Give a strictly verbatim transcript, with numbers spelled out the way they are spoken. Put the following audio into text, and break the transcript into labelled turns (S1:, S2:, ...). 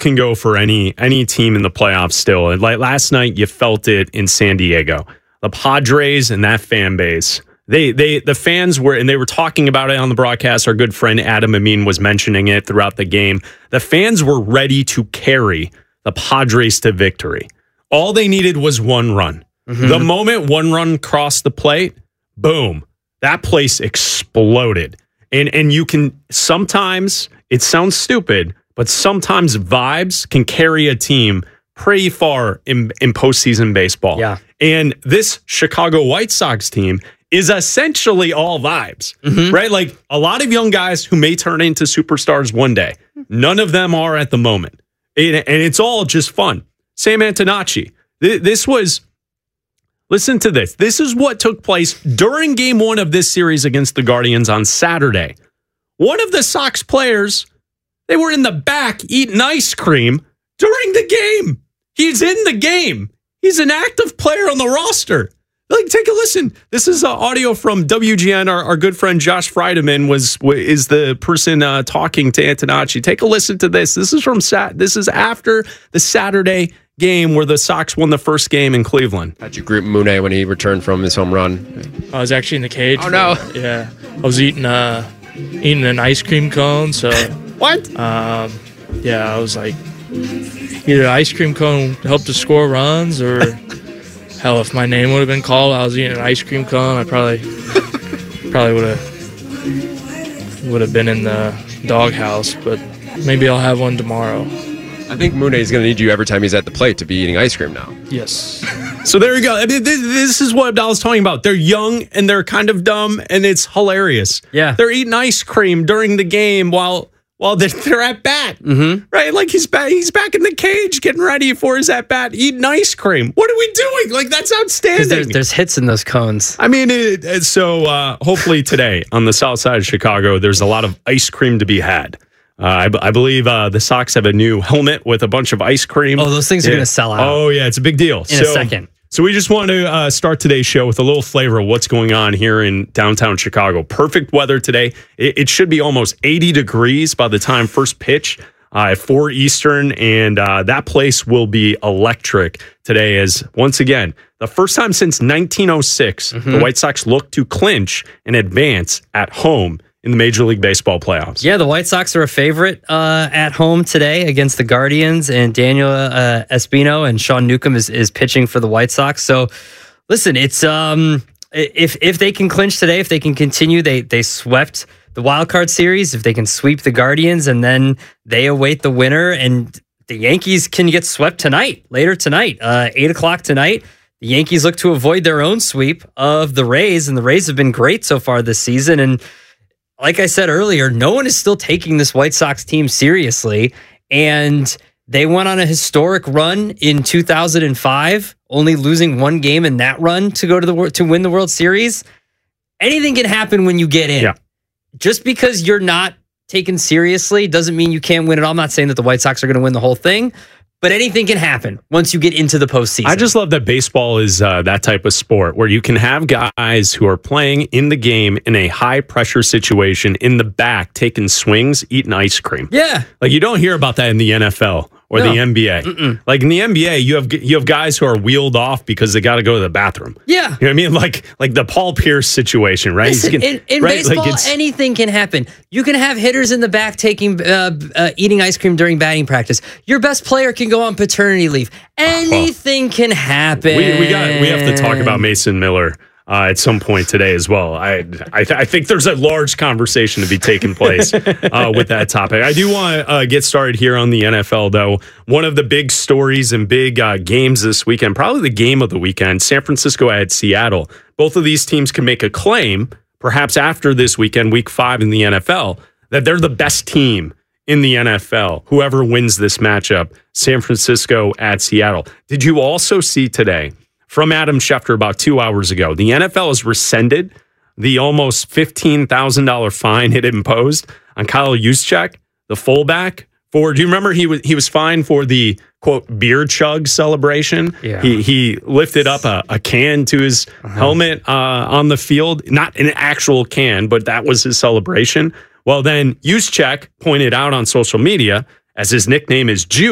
S1: can go for any any team in the playoffs still. And like last night, you felt it in San Diego. The Padres and that fan base, they they the fans were, and they were talking about it on the broadcast. Our good friend Adam Amin was mentioning it throughout the game. The fans were ready to carry the Padres to victory. All they needed was one run. Mm-hmm. The moment one run crossed the plate, boom, that place exploded. And and you can sometimes, it sounds stupid, but sometimes vibes can carry a team pretty far in, in postseason baseball.
S2: Yeah.
S1: And this Chicago White Sox team is essentially all vibes, mm-hmm. right? Like a lot of young guys who may turn into superstars one day. None of them are at the moment. And, and it's all just fun. Sam Antonacci. Th- this was, listen to this. This is what took place during game one of this series against the Guardians on Saturday. One of the Sox players, they were in the back eating ice cream during the game. He's in the game. He's an active player on the roster. Like, take a listen. This is uh, audio from W G N. Our, our good friend Josh Friedemann was is the person uh, talking to Antonacci. Take a listen to this. This is from Sat. This is after the Saturday game where the Sox won the first game in Cleveland.
S3: How'd you group Mune when he returned from his home run?
S4: I was actually in the cage.
S3: Oh no!
S4: For, yeah, I was eating uh eating an ice cream cone. So
S3: what?
S4: Um, yeah, I was like either ice cream cone helped to score runs or. Hell, if my name would have been called, I was eating an ice cream cone, I probably probably would have would have been in the doghouse, but maybe I'll have one tomorrow.
S3: I think Mune is going to need you every time he's at the plate to be eating ice cream now.
S4: Yes.
S1: So there you go. I mean, this, this is what Abdallah's talking about. They're young and they're kind of dumb, and it's hilarious.
S2: Yeah.
S1: They're eating ice cream during the game while while they're, they're at bat.
S2: Mm-hmm.
S1: Right? Like he's back, he's back in the cage getting ready for his at bat, eating ice cream. What are we doing? Like, that's outstanding.
S2: There's, there's hits in those cones.
S1: I mean, it, it, so uh, hopefully today on the south side of Chicago, there's a lot of ice cream to be had. Uh, I, b- I believe uh, the Sox have a new helmet with a bunch of ice cream.
S2: Oh, those things are
S1: yeah.
S2: going to sell out.
S1: Oh, yeah, it's a big deal.
S2: In
S1: so,
S2: a second.
S1: So we just want to uh, start today's show with a little flavor of what's going on here in downtown Chicago. Perfect weather today. It, it should be almost eighty degrees by the time first pitch uh, at four Eastern, and uh, that place will be electric today as, once again, the first time since nineteen oh six, mm-hmm. the White Sox look to clinch and advance at home in the Major League Baseball playoffs.
S2: Yeah, the White Sox are a favorite uh, at home today against the Guardians, and Daniel uh, Espino and Sean Newcomb is, is pitching for the White Sox. So, listen, it's um, if if they can clinch today, if they can continue, they they swept the wild card series. If they can sweep the Guardians, and then they await the winner, and the Yankees can get swept tonight, later tonight, uh, eight o'clock tonight. The Yankees look to avoid their own sweep of the Rays, and the Rays have been great so far this season, and like I said earlier, no one is still taking this White Sox team seriously, and they went on a historic run in two thousand five, only losing one game in that run to go to the to win the World Series. Anything can happen when you get in.
S1: Yeah.
S2: Just because you're not taken seriously doesn't mean you can't win it all. I'm not saying that the White Sox are going to win the whole thing, but anything can happen once you get into the postseason.
S1: I just love that baseball is uh, that type of sport where you can have guys who are playing in the game in a high pressure situation in the back, taking swings, eating ice cream.
S2: Yeah.
S1: Like you don't hear about that in the N F L or
S2: No.
S1: the N B A.
S2: Mm-mm.
S1: Like in the N B A, you have you have guys who are wheeled off because they got to go to the bathroom.
S2: Yeah.
S1: You know what I mean? Like like the Paul Pierce situation, right?
S2: Listen,
S1: Getting,
S2: in in
S1: right?
S2: baseball,
S1: like
S2: anything can happen. You can have hitters in the back taking, uh, uh, eating ice cream during batting practice. Your best player can go on paternity leave. Anything can happen.
S1: we, we got we have to talk about Mason Miller uh, at some point today as well. I I, th- I think there's a large conversation to be taking place uh, with that topic. I do want to uh, get started here on the N F L, though. One of the big stories and big uh, games this weekend, probably the game of the weekend, San Francisco at Seattle. Both of these teams can make a claim, perhaps after this weekend, week five in the N F L, that they're the best team in the N F L. Whoever wins this matchup, San Francisco at Seattle. Did you also see today from Adam Schefter about two hours ago, the N F L has rescinded the almost fifteen thousand dollars fine it imposed on Kyle Juszczyk, the fullback, for, do you remember he was he was fined for the, quote, beer chug celebration?
S2: Yeah.
S1: He he lifted up a, a can to his uh-huh. helmet uh, on the field, not an actual can, but that was his celebration. Well, then Juszczyk pointed out on social media, as his nickname is Juice,